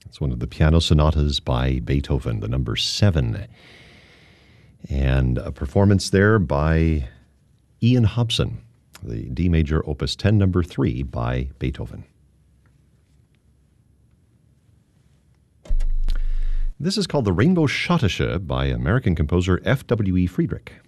It's one of the piano sonatas by Beethoven, the number 7. And a performance there by Ian Hobson, the D major opus 10, number 3 by Beethoven. This is called the Rainbow Schottische by American composer F.W.E. Friedrich.